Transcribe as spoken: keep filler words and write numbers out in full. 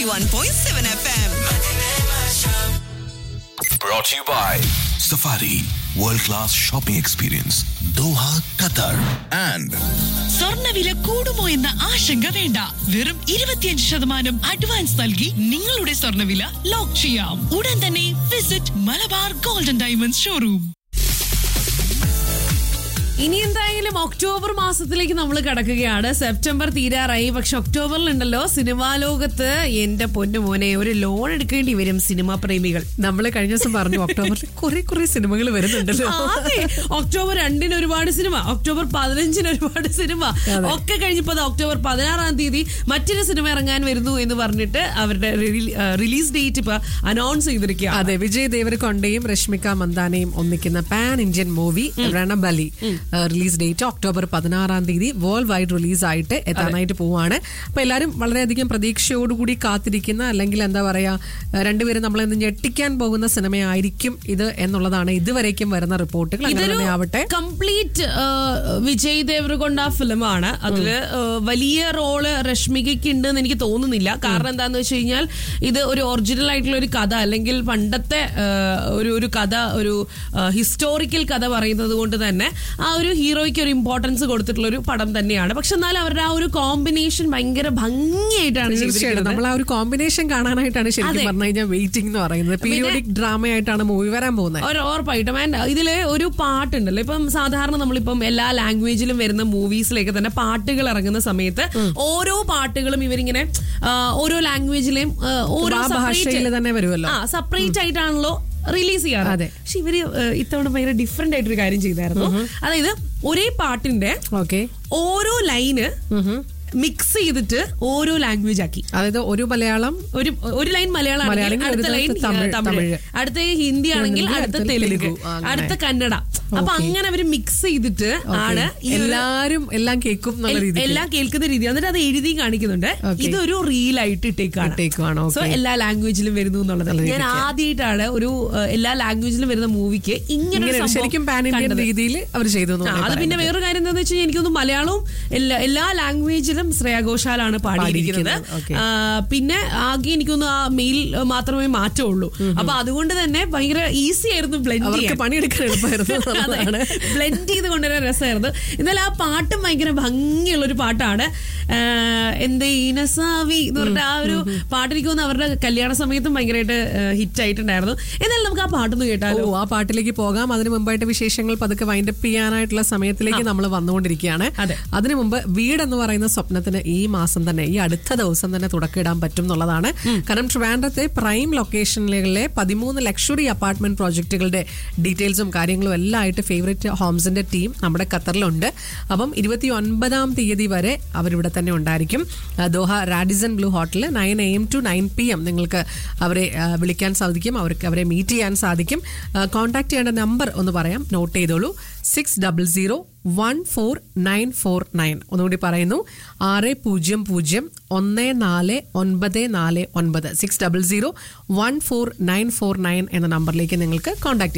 ninety-one point seven F M. Brought to you by Safari World Class Shopping Experience Doha, Qatar and സ്വർണ്ണവില കൂടുമോ എന്ന ആശങ്ക വേണ്ട. വെറും ഇരുപത്തിയഞ്ച് ശതമാനം അഡ്വാൻസ് നൽകി നിങ്ങളുടെ സ്വർണ്ണവില ലോക്ക് ചെയ്യാം. ഉടൻ തന്നെ visit Malabar golden diamonds showroom. ഇനി എന്തായാലും ഒക്ടോബർ മാസത്തിലേക്ക് നമ്മൾ കടക്കുകയാണ്. സെപ്റ്റംബർ തീരാറായി. പക്ഷെ ഒക്ടോബറിലുണ്ടല്ലോ സിനിമാ ലോകത്ത് എന്റെ പൊന്നു മോനെ ഒരു ലോൺ എടുക്കേണ്ടി വരും സിനിമാ പ്രേമികൾ. നമ്മൾ കഴിഞ്ഞ ദിവസം പറഞ്ഞു ഒക്ടോബറിൽ കുറെ കുറെ സിനിമകൾ വരുന്നുണ്ടല്ലോ. ഒക്ടോബർ രണ്ടിന് ഒരുപാട് സിനിമ, ഒക്ടോബർ പതിനഞ്ചിന് ഒരുപാട് സിനിമ ഒക്കെ കഴിഞ്ഞപ്പോ ഒക്ടോബർ പതിനാറാം തീയതി മറ്റൊരു സിനിമ ഇറങ്ങാൻ വരുന്നു എന്ന് പറഞ്ഞിട്ട് അവരുടെ റിലീസ് ഡേറ്റ് ഇപ്പൊ അനൗൺസ് ചെയ്തിരിക്കുക. അതെ, വിജയ് ദേവരകൊണ്ടയും രശ്മിക മന്ദാനയും ഒന്നിക്കുന്ന pan Indian movie രണബലി release date October പതിനാറാം തീയതി വേൾഡ് വൈഡ് റിലീസ് ആയിട്ട് എത്താനായിട്ട് പോവാണ്. അപ്പൊ എല്ലാവരും വളരെയധികം പ്രതീക്ഷയോടുകൂടി കാത്തിരിക്കുന്ന, അല്ലെങ്കിൽ എന്താ പറയാ, രണ്ടുപേരും നമ്മളെ ഞെട്ടിക്കാൻ പോകുന്ന സിനിമയായിരിക്കും ഇത് എന്നുള്ളതാണ് ഇതുവരേക്കും വരുന്ന റിപ്പോർട്ടുകൾ. ആവട്ടെ, കംപ്ലീറ്റ് വിജയ് ദേവരകൊണ്ട ഫിലിമാണ്. അതില് വലിയ റോള് രശ്മികയ്ക്ക് ഉണ്ട് എന്ന് എനിക്ക് തോന്നുന്നില്ല. കാരണം എന്താന്ന് വെച്ച് കഴിഞ്ഞാൽ ഇത് ഒരു ഒറിജിനൽ ആയിട്ടുള്ള ഒരു കഥ, അല്ലെങ്കിൽ പണ്ടത്തെ ഒരു ഒരു കഥ, ഒരു ഹിസ്റ്റോറിക്കൽ കഥ പറയുന്നത് കൊണ്ട് തന്നെ ആ ഒരു ഹീറോയ്ക്ക് ഒരു ഇമ്പോർട്ടൻസ് കൊടുത്തിട്ടുള്ള ഒരു പടം തന്നെയാണ്. പക്ഷെ എന്നാൽ അവരുടെ ആ ഒരു കോമ്പിനേഷൻ ഭയങ്കര ഭംഗിയായിട്ടാണ് ചെയ്തിരിക്കുന്നത്. നമ്മൾ ആ ഒരു കോമ്പിനേഷൻ കാണാനായിട്ടാണ് ശരിക്കും പറഞ്ഞു കഴിഞ്ഞാൽ വെയിറ്റിംഗ് എന്ന് പറയുന്നത്. പീരിയോഡിക് ഡ്രാമയായിട്ടാണ് മൂവി വരാൻ പോകുന്നത്. ഉറപ്പായിട്ടും. ആൻഡ് ഇതില് ഒരു പാട്ടുണ്ടല്ലോ, ഇപ്പം സാധാരണ നമ്മളിപ്പം എല്ലാ ലാംഗ്വേജിലും വരുന്ന മൂവീസിലേക്ക് തന്നെ പാട്ടുകൾ ഇറങ്ങുന്ന സമയത്ത് ഓരോ പാട്ടുകളും ഇവരിങ്ങനെ ഓരോ ലാംഗ്വേജിലെയും ഓരോ ഭാഷയിൽ തന്നെ വരുമല്ലോ, സെപ്പറേറ്റ് ആയിട്ടാണല്ലോ റിലീസ് ചെയ്യാറ്. അതെ. പക്ഷെ ഇവര് ഇത്തവണ ഭയങ്കര ഡിഫറെന്റ് ആയിട്ടൊരു കാര്യം ചെയ്തായിരുന്നു. അതായത് ഒരേ പാട്ടിന്റെ ഓരോ ലൈന് മിക്സ് ചെയ്തിട്ട് ഓരോ ലാംഗ്വേജ് ആക്കി. അതായത് ഒരു മലയാളം, ഒരു ഒരു ലൈൻ മലയാളം, അടുത്ത ലൈൻ തമിഴ്, അടുത്ത ഹിന്ദി ആണെങ്കിൽ അടുത്ത തെലുങ്ക്, അടുത്ത കന്നഡ. അപ്പൊ അങ്ങനെ അവര് മിക്സ് ചെയ്തിട്ട് ആണ് എല്ലാരും എല്ലാം കേൾക്കും, എല്ലാം കേൾക്കുന്ന രീതി. എന്നിട്ട് അത് എഴുതി കാണിക്കുന്നുണ്ട്. ഇതൊരു റീലായിട്ട് ഇട്ടേക്കാണ്. സോ എല്ലാ ലാംഗ്വേജിലും വരുന്നു എന്നുള്ളത് ഞാൻ ആദ്യമായിട്ടാണ് ഒരു എല്ലാ ലാംഗ്വേജിലും വരുന്ന മൂവിക്ക് ഇങ്ങനെ ശരിക്കും പാൻ ഇന്ത്യൻ രീതിയിൽ അവർ ചെയ്തു. അത് പിന്നെ വേറൊരു കാര്യം എന്താണെന്ന് വെച്ച് കഴിഞ്ഞാൽ എനിക്കൊന്നും മലയാളവും എല്ലാ എല്ലാ ലാംഗ്വേജിലും ശ്രേയ ഘോഷാലാണ് പാടിയിരിക്കുന്നത്. പിന്നെ ആകെ എനിക്കൊന്ന് ആ മെയിൽ മാത്രമേ മാറ്റമുള്ളൂ. അപ്പൊ അതുകൊണ്ട് തന്നെ ഭയങ്കര ഈസി ആയിരുന്നു ബ്ലെൻഡ് ചെയ്യാൻ, പണിയെടുക്കാൻ എളുപ്പമായിരുന്നു, ബ്ലെൻഡ് ചെയ്ത് കൊണ്ടുവരാൻ രസമായിരുന്നു. എന്നാലും ആ പാട്ടും ഭയങ്കര ഭംഗിയുള്ള ഒരു പാട്ടാണ്. എന്തീനസാവി എന്ന് പറഞ്ഞിട്ട് ആ ഒരു പാട്ട് എനിക്ക് തോന്നുന്നു അവരുടെ കല്യാണ സമയത്തും ഭയങ്കരമായിട്ട് ഹിറ്റ് ആയിട്ടുണ്ടായിരുന്നു. എന്നാലും നമുക്ക് ആ പാട്ടൊന്ന് കേട്ടാലോ? ആ പാട്ടിലേക്ക് പോകാം. അതിന് മുമ്പായിട്ട് വിശേഷങ്ങൾ പതുക്കെ വൈൻഡപ്പ് ചെയ്യാനായിട്ടുള്ള സമയത്തിലേക്ക് നമ്മൾ വന്നുകൊണ്ടിരിക്കുകയാണ്. അതിനു മുമ്പ് വീട് എന്ന് പറയുന്ന സ്വപ്നത്തിന് ഈ മാസം തന്നെ, ഈ അടുത്ത ദിവസം തന്നെ തുടക്കമിടാൻ പറ്റും എന്നുള്ളതാണ്. കാരണം ട്രിവാൻഡ്രത്തെ പ്രൈം ലൊക്കേഷനുകളിലെ പതിമൂന്ന് ലക്ഷറി അപ്പാർട്ട്മെന്റ് പ്രോജക്റ്റുകളുടെ ഡീറ്റെയിൽസും കാര്യങ്ങളും എല്ലാം ആയിട്ട് ഫേവറേറ്റ് ഹോംസിന്റെ ടീം നമ്മുടെ ഖത്തറിലുണ്ട്. അപ്പം ഇരുപത്തി ഒൻപതാം തീയതി വരെ അവരിവിടെ തന്നെ ഉണ്ടായിരിക്കും. ദോഹ റാഡിസൺ ബ്ലൂ ഹോട്ടലിൽ nine A M to nine P M നിങ്ങൾക്ക് അവരെ വിളിക്കാൻ സാധിക്കും, അവർക്ക് അവരെ മീറ്റ് ചെയ്യാൻ സാധിക്കും. കോൺടാക്ട് ചെയ്യേണ്ട നമ്പർ ഒന്ന് പറയാം, നോട്ട് ചെയ്തോളൂ. Six double zero one four nine four nine. ഒന്നുകൂടി പറയുന്നു, ആറ് പൂജ്യം പൂജ്യം ഒന്ന് നാല് ഒൻപത് നാല് ഒൻപത്. Six double zero one four nine four nine എന്ന നമ്പറിലേക്ക് നിങ്ങൾക്ക് കോൺടാക്ട്